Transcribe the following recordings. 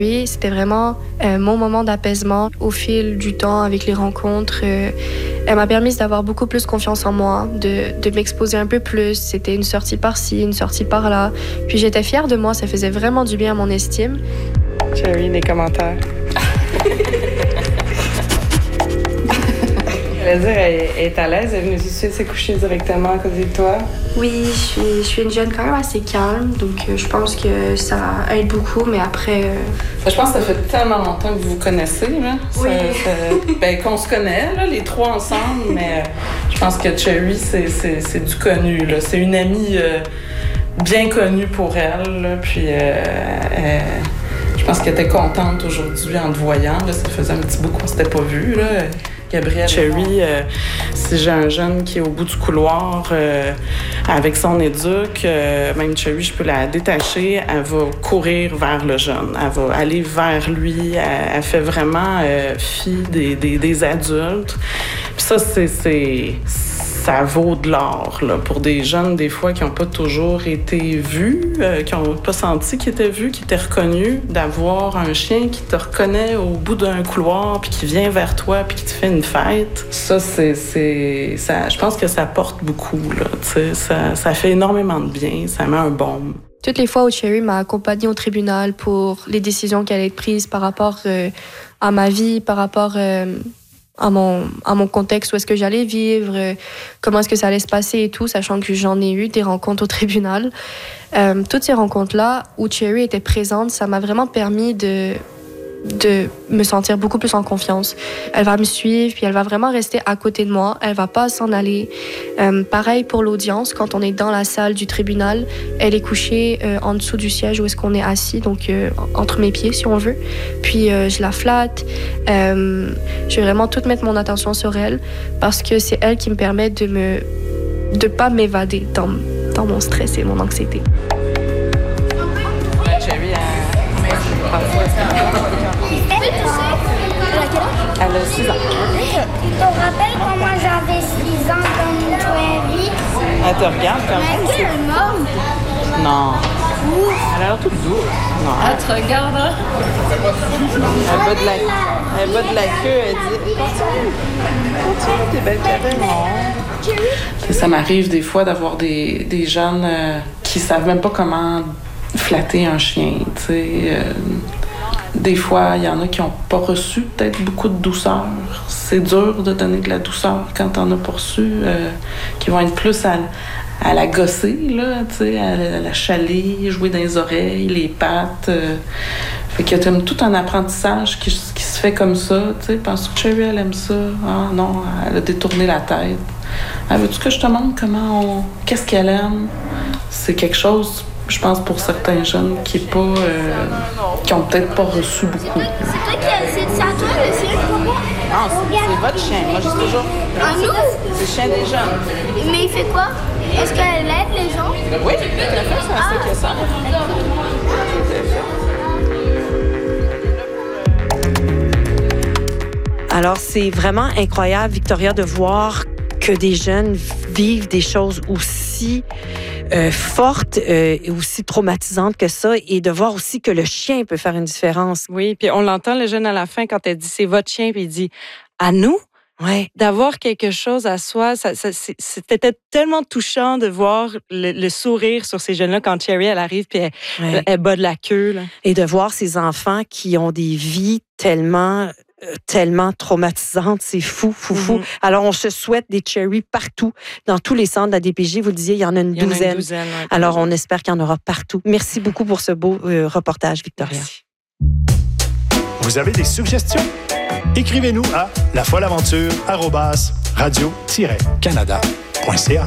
Oui, c'était vraiment mon moment d'apaisement au fil du temps avec les rencontres. Elle m'a permis d'avoir beaucoup plus confiance en moi, de m'exposer un peu plus. C'était une sortie par-ci, une sortie par-là. Puis j'étais fière de moi, ça faisait vraiment du bien à mon estime. Cherry, les commentaires. Elle va dire, elle est à l'aise, elle est venue tout de suite se coucher directement à côté de toi. Oui, je suis une jeune quand même assez calme, donc je pense que ça aide beaucoup, mais après... Je pense que ça fait tellement longtemps que vous vous connaissez, là. Oui. Qu'on se connaît, là, les trois ensemble, mais je pense que Cherry, c'est du connu, là. C'est une amie bien connue pour elle, là, puis je pense qu'elle était contente aujourd'hui en te voyant, là. Ça faisait un petit bout qu'on s'était pas vu, là. Gabrielle. Cherry, si j'ai un jeune qui est au bout du couloir avec son éduc, même Cherry, je peux la détacher, elle va courir vers le jeune. Elle va aller vers lui. Elle fait vraiment fi des adultes. Puis ça, ça vaut de l'or là, pour des jeunes, des fois, qui n'ont pas toujours été vus, qui n'ont pas senti qu'ils étaient vus, qui étaient reconnus, d'avoir un chien qui te reconnaît au bout d'un couloir, puis qui vient vers toi, puis qui te fait une fête. Ça, je pense que ça porte beaucoup. Là, ça fait énormément de bien, ça met un baume. Toutes les fois où Cherry m'a accompagnée au tribunal pour les décisions qui allaient être prises par rapport à ma vie, par rapport... à mon contexte, où est-ce que j'allais vivre, comment est-ce que ça allait se passer et tout, sachant que j'en ai eu des rencontres au tribunal. Toutes ces rencontres-là, où Cherry était présente, ça m'a vraiment permis de me sentir beaucoup plus en confiance. Elle va me suivre, puis elle va vraiment rester à côté de moi. Elle va pas s'en aller. Pareil pour l'audience, quand on est dans la salle du tribunal, elle est couchée en dessous du siège où est-ce qu'on est assis, donc entre mes pieds, si on veut. Puis je la flatte. Je vais vraiment tout mettre mon attention sur elle, parce que c'est elle qui me permet de pas m'évader dans mon stress et mon anxiété. Elle a 6 ans. Tu te rappelles quand moi j'avais 6 ans dans Cherry? Elle te regarde comme ça. Est-ce qu'elle est morte? Non. Elle a l'air toute douce. Non. Elle te regarde, hein? Elle bat de la queue, elle dit continue, t'es belle carré. Ça m'arrive des fois d'avoir des jeunes qui savent même pas comment flatter un chien, tu sais. Des fois, il y en a qui n'ont pas reçu peut-être beaucoup de douceur. C'est dur de donner de la douceur quand t'en as pas reçu, qui vont être plus à la gosser, là, tu sais, à la chaler, jouer dans les oreilles, les pattes. Fait qu'il y a tout un apprentissage qui se fait comme ça, tu sais. Penses-tu que Cherry, elle aime ça? Ah non, elle a détourné la tête. Ah, veux-tu que je te montre qu'est-ce qu'elle aime? C'est quelque chose... Je pense pour certains jeunes qui n'ont peut-être pas reçu beaucoup. C'est toi qui as... C'est à toi le chien, papa? Non, c'est votre chien. Moi, je dis toujours... À nous? C'est le chien des jeunes. Mais il fait quoi? Est-ce qu'elle aide les gens? Oui, tout à fait, c'est assez que ça. Alors, c'est vraiment incroyable, Victoria, de voir que des jeunes vivent des choses aussi fortes et aussi traumatisantes que ça, et de voir aussi que le chien peut faire une différence. Oui, puis on l'entend, le jeune, à la fin, quand elle dit « c'est votre chien », puis il dit « à nous ». Ouais. D'avoir quelque chose à soi, c'était tellement touchant de voir le sourire sur ces jeunes-là quand Cherry, elle arrive, puis elle bat de la queue. Là. Et de voir ces enfants qui ont des vies tellement traumatisantes, c'est fou. Alors, on se souhaite des Cherry partout, dans tous les centres de la DPJ. Vous le disiez, il y en a une douzaine. Ouais, alors, on espère qu'il y en aura partout. Merci beaucoup pour ce beau reportage, Victoria. Merci. Vous avez des suggestions? Écrivez-nous à lafoleaventure@radio-canada.ca.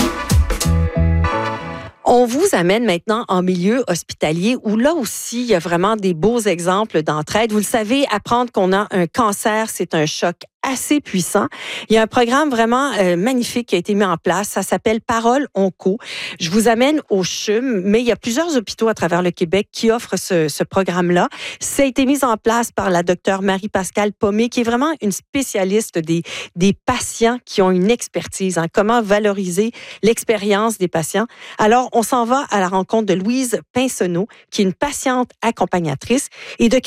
On vous amène maintenant en milieu hospitalier où là aussi, il y a vraiment des beaux exemples d'entraide. Vous le savez, apprendre qu'on a un cancer, c'est un choc assez puissant. Il y a un programme vraiment magnifique qui a été mis en place. Ça s'appelle Parole Onco. Je vous amène au CHUM, mais il y a plusieurs hôpitaux à travers le Québec qui offrent ce programme-là. Ça a été mis en place par la docteure Marie-Pascale Pomé, qui est vraiment une spécialiste des patients qui ont une expertise, hein, comment valoriser l'expérience des patients. Alors, on s'en va à la rencontre de Louise Pinsonneau, qui est une patiente accompagnatrice, et de